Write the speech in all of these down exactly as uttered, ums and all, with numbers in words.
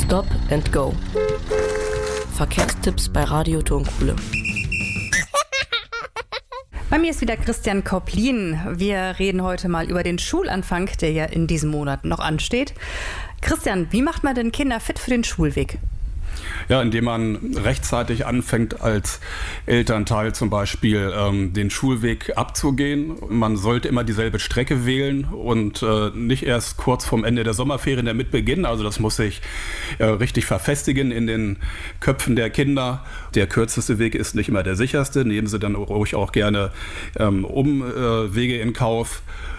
Stop and Go. Verkehrstipps bei Radio Tonkuhle. Bei mir ist wieder Christian Koplin. Wir reden heute mal über den Schulanfang, der ja in diesem Monat noch ansteht. Christian, wie macht man denn Kinder fit für den Schulweg? Ja, indem man rechtzeitig anfängt, als Elternteil zum Beispiel ähm, den Schulweg abzugehen. Man sollte immer dieselbe Strecke wählen und äh, nicht erst kurz vorm Ende der Sommerferien damit beginnen. Also das muss sich äh, richtig verfestigen in den Köpfen der Kinder. Der kürzeste Weg ist nicht immer der sicherste. Nehmen Sie dann ruhig auch gerne ähm, Umwege in Kauf.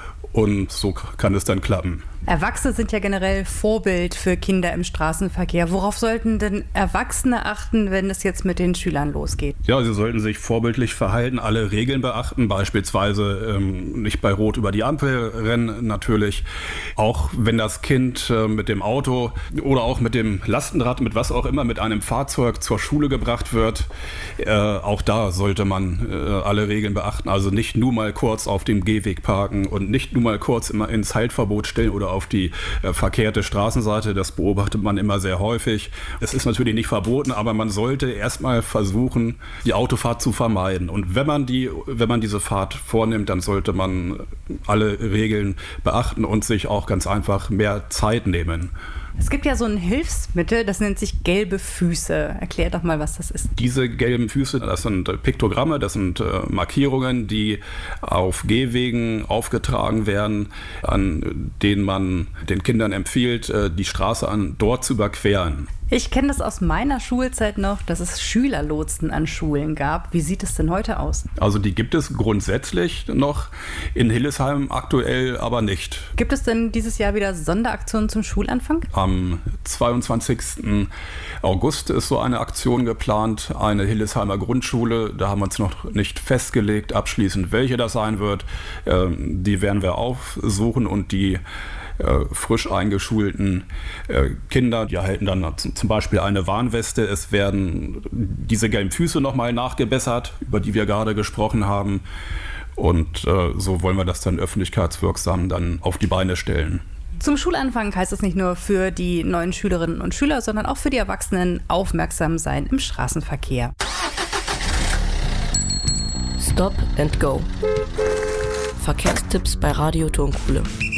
Und so kann es dann klappen. Erwachsene sind ja generell Vorbild für Kinder im Straßenverkehr. Worauf sollten denn Erwachsene achten, wenn es jetzt mit den Schülern losgeht? Ja, sie sollten sich vorbildlich verhalten, alle Regeln beachten, beispielsweise ähm, nicht bei Rot über die Ampel rennen natürlich. Auch wenn das Kind äh, mit dem Auto oder auch mit dem Lastenrad, mit was auch immer, mit einem Fahrzeug zur Schule gebracht wird, äh, auch da sollte man äh, alle Regeln beachten. Also nicht nur mal kurz auf dem Gehweg parken und nicht nur mal kurz immer ins Haltverbot stellen oder auf die äh, verkehrte Straßenseite. Das beobachtet man immer sehr häufig. Es ist natürlich nicht verboten, aber man sollte erstmal versuchen, die Autofahrt zu vermeiden. Und wenn man die, wenn man diese Fahrt vornimmt, dann sollte man alle Regeln beachten und sich auch ganz einfach mehr Zeit nehmen. Es gibt ja so ein Hilfsmittel, das nennt sich gelbe Füße. Erklär doch mal, was das ist. Diese gelben Füße, das sind Piktogramme, das sind äh, Markierungen, die auf Gehwegen aufgetragen werden, an denen man den Kindern empfiehlt, äh, die Straße an dort zu überqueren. Ich kenne das aus meiner Schulzeit noch, dass es Schülerlotsen an Schulen gab. Wie sieht es denn heute aus? Also die gibt es grundsätzlich noch, in Hillesheim aktuell aber nicht. Gibt es denn dieses Jahr wieder Sonderaktionen zum Schulanfang? Am zweiundzwanzigsten August ist so eine Aktion geplant, eine Hillesheimer Grundschule. Da haben wir uns noch nicht festgelegt, abschließend welche das sein wird. Ähm, die werden wir aufsuchen und die Äh, frisch eingeschulten äh, Kinder, die erhalten dann z- zum Beispiel eine Warnweste. Es werden diese gelben Füße nochmal nachgebessert, über die wir gerade gesprochen haben. Und äh, so wollen wir das dann öffentlichkeitswirksam dann auf die Beine stellen. Zum Schulanfang heißt es nicht nur für die neuen Schülerinnen und Schüler, sondern auch für die Erwachsenen aufmerksam sein im Straßenverkehr. Stop and Go. Verkehrstipps bei Radio Tonkuhle.